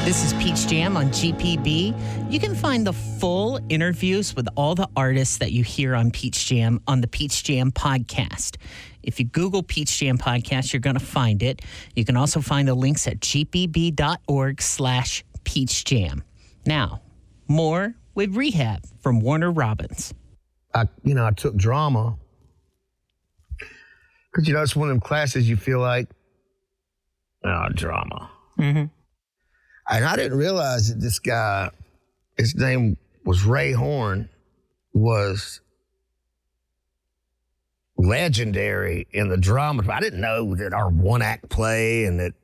This is Peach Jam on GPB. You can find the full interviews with all the artists that you hear on Peach Jam on the Peach Jam podcast. If you Google Peach Jam podcast, you're going to find it. You can also find the links at gpb.org/peachjam. Now, more with Rehab from Warner Robins. I took drama because, it's one of them classes you feel like, drama. Mm-hmm. And I didn't realize that this guy, his name was Ray Horn, was legendary in the drama. I didn't know that our one-act play and that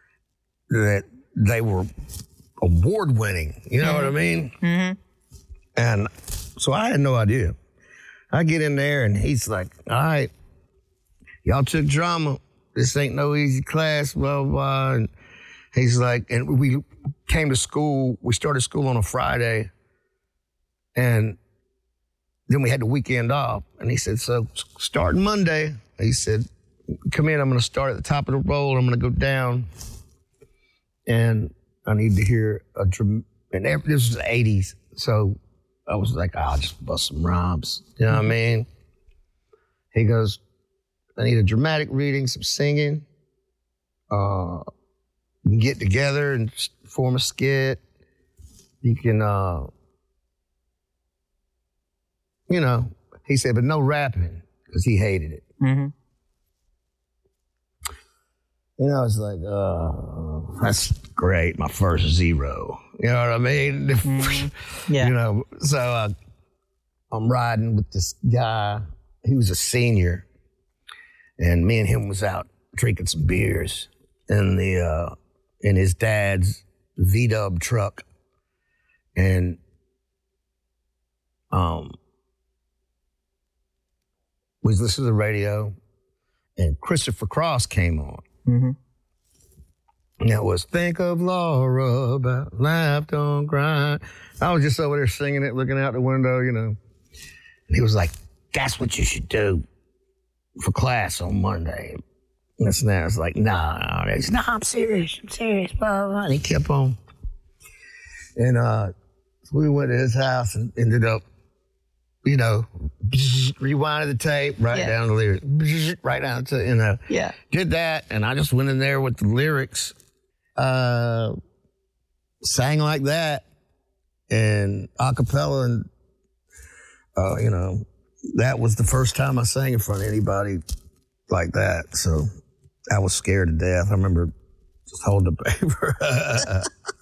they were award-winning. You know what I mean? Mm-hmm. And so I had no idea. I get in there and he's like, all right, y'all took drama. This ain't no easy class, blah, blah, blah. And he's like, and we came to school. We started school on a Friday. And then we had the weekend off. And he said, so starting Monday, he said, come in. I'm going to start at the top of the roll. I'm going to go down. And I need to hear and this was the 80s. So I was like, I'll just bust some rhymes. You know what I mean? He goes, I need a dramatic reading, some singing. You can get together and form a skit. You can, he said, but no rapping, because he hated it. Mm-hmm. And I was like, that's great, my first zero. You know what I mean? Mm-hmm. Yeah. So I'm riding with this guy. He was a senior. And me and him was out drinking some beers in his dad's V-Dub truck. And we was listening to the radio, and Christopher Cross came on. Mm-hmm. And it was, think of Laura, about life don't grind. I was just over there singing it, looking out the window, And he was like, that's what you should do for class on Monday. And this and that. I was like, nah, I'm serious, blah, blah, blah. And he kept on. And so we went to his house and ended up, rewinded the tape, right down the lyrics, right down to, did that. And I just went in there with the lyrics, sang like that, and a cappella. And, that was the first time I sang in front of anybody like that. So I was scared to death. I remember just holding the paper.